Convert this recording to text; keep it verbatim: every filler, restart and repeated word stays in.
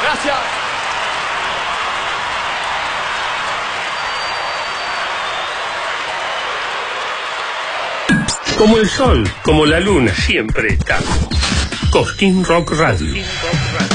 Gracias. Como el sol, como la luna, siempre está. Cosquín Rock Radio.